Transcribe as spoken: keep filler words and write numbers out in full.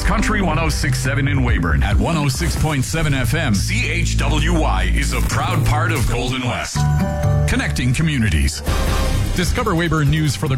Country one oh six point seven in Weyburn. At one oh six point seven F M, C H W Y is a proud part of Golden West. Connecting communities. Discover Weyburn news for the